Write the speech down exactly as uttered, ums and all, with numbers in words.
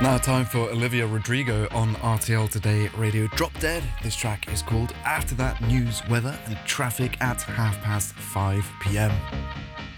Now time for Olivia Rodrigo on R T L Today Radio. Drop Dead. This track is called After That News, Weather and Traffic at half past five p.m.